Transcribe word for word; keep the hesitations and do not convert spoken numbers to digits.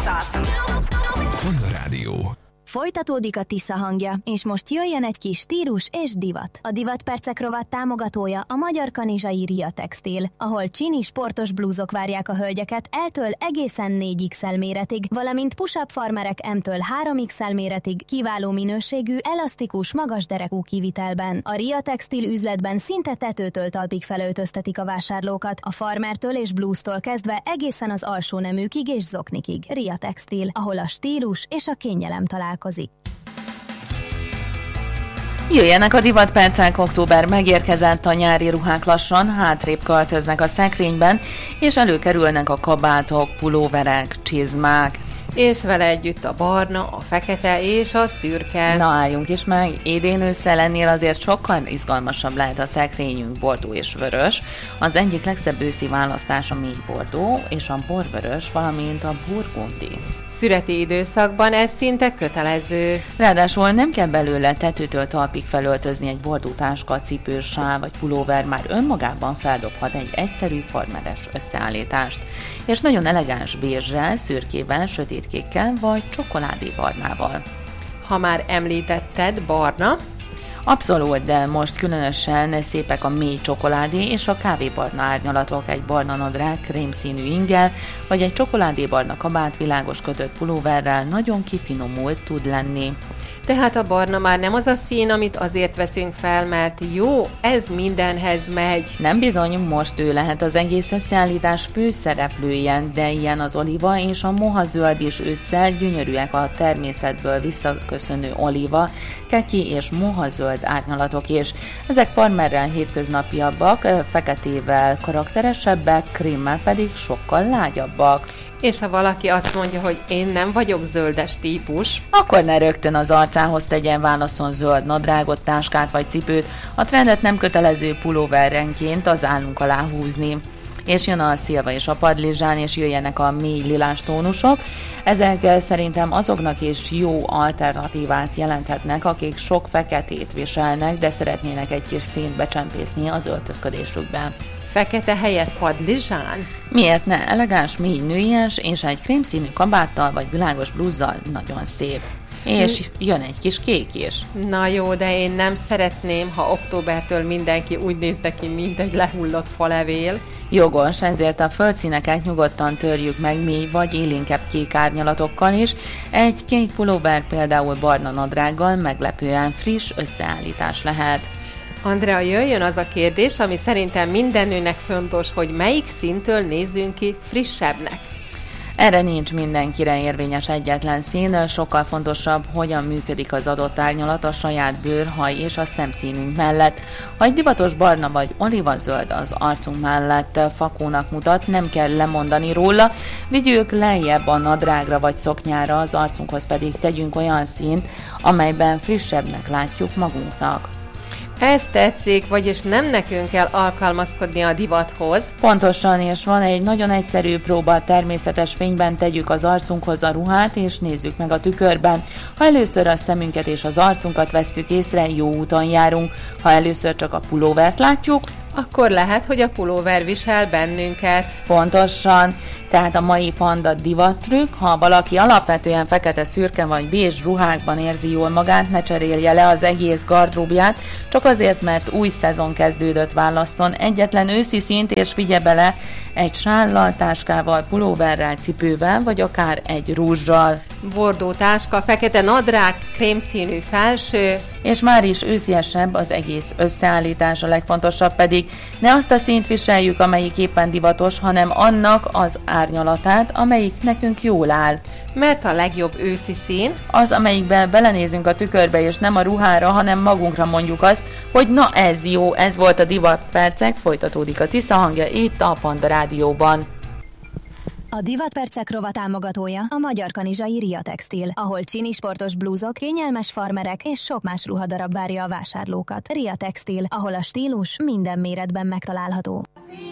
awesome. Manna Rádió. Folytatódik a Tisza hangja, és most jöjjön egy kis stílus és divat. A Divatpercek rovat támogatója a magyar kanizsai Ria Textil, ahol csini sportos blúzok várják a hölgyeket L-től egészen négy iksz el méretig, valamint push-up farmerek M-től három iksz el méretig kiváló minőségű, elasztikus, magas derekú kivitelben. A Ria Textil üzletben szinte tetőtől talpig felöltöztetik a vásárlókat, a farmertől és blúztól kezdve egészen az alsó neműkig és zoknikig. Ria Textil, ahol a stílus és a kényelem találkozik. Jöjjenek a divatpercek, október megérkezett, a nyári ruhák lassan hátrébb költöznek a szekrényben, és előkerülnek a kabátok, pulóverek, csizmák. És vele együtt a barna, a fekete és a szürke. Na álljunk is meg, idén ősszel ennél azért sokkal izgalmasabb lehet a szekrényünk, bordó és vörös. Az egyik legszebb őszi választás a mély bordó és a borvörös, valamint a burgundi. Szüreti időszakban ez szinte kötelező. Ráadásul nem kell belőle tetőtől talpig felöltözni egy bordó táska, cipő, sál vagy pulóver, már önmagában feldobhat egy egyszerű farmeres összeállítást. És nagyon elegáns bézsrel, szürkével, sötétkékkel vagy csokoládébarnával. Ha már említetted, barna. Abszolút, de most különösen szépek a mély csokoládé és a kávébarna árnyalatok, egy barna nadrág krémszínű inggel, vagy egy csokoládébarna kabát világos kötött pulóverrel nagyon kifinomult tud lenni. Tehát a barna már nem az a szín, amit azért veszünk fel, mert jó, ez mindenhez megy. Nem bizony, most ő lehet az egész összeállítás főszereplője, de ilyen az oliva és a mohazöld is ősszel gyönyörűek a természetből visszaköszönő oliva, keki és mohazöld árnyalatok is. Ezek farmerrel hétköznapiabbak, feketével karakteresebbek, krémmel pedig sokkal lágyabbak. És ha valaki azt mondja, hogy én nem vagyok zöldes típus, akkor ne rögtön az arcához tegyen, válaszol zöld nadrágot, táskát vagy cipőt, a trendet nem kötelező pulóverrenként az állunk alá húzni. És jön a szilva és a padlizsán, és jöjjenek a mély lilás tónusok. Ezek szerintem azoknak is jó alternatívát jelenthetnek, akik sok feketét viselnek, de szeretnének egy kis színt becsempészni az öltözködésükbe. Fekete helyett padlizsán? Miért ne? Elegáns, mély nőies és egy krémszínű kabáttal vagy világos blúzzal nagyon szép. És jön egy kis kék is. Na jó, de én nem szeretném, ha októbertől mindenki úgy néz neki, mint egy lehullott falevél. Jogos, ezért a földszíneket nyugodtan törjük meg mély vagy élénkebb kék árnyalatokkal is. Egy kék pulóver például barna nadrággal meglepően friss összeállítás lehet. Andrea, jöjjön az a kérdés, ami szerintem minden nőnek fontos, hogy melyik színtől nézzünk ki frissebbnek. Erre nincs mindenkire érvényes egyetlen szín, sokkal fontosabb, hogyan működik az adott árnyalat a saját bőr, haj és a szemszínünk mellett. Ha egy divatos barna vagy olivazöld az arcunk mellett fakónak mutat, nem kell lemondani róla, vigyük lejjebb a nadrágra vagy szoknyára, az arcunkhoz pedig tegyünk olyan színt, amelyben frissebbnek látjuk magunknak. Ez tetszik, vagyis nem nekünk kell alkalmazkodni a divathoz. Pontosan, és van egy nagyon egyszerű próba, természetes fényben tegyük az arcunkhoz a ruhát, és nézzük meg a tükörben. Ha először a szemünket és az arcunkat vesszük észre, jó úton járunk. Ha először csak a pulóvert látjuk, akkor lehet, hogy a pulóver visel bennünket. Pontosan, tehát a mai panda divattrükk, ha valaki alapvetően fekete, szürke vagy bézs ruhákban érzi jól magát, ne cserélje le az egész gardróbját, csak azért, mert új szezon kezdődött, válasszon egyetlen őszi színt, és vigye bele egy sállal, táskával, pulóverrel, cipővel, vagy akár egy rúzsral. Bordó táska, fekete nadrág, krémszínű felső. És már is ősziesebb az egész összeállítás, a legfontosabb pedig ne azt a színt viseljük, amelyik éppen divatos, hanem annak az árnyalatát, amelyik nekünk jól áll. Mert a legjobb őszi szín az, amelyikben belenézünk a tükörbe, és nem a ruhára, hanem magunkra mondjuk azt, hogy na ez jó, ez volt a Divatpercek, folytatódik a Tisza hangja itt a Panda Rádióban. A Divatpercek rovat támogatója a magyar kanizsai Ria Textil, ahol csini sportos blúzok, kényelmes farmerek és sok más ruhadarab várja a vásárlókat. Ria Textil, ahol a stílus minden méretben megtalálható.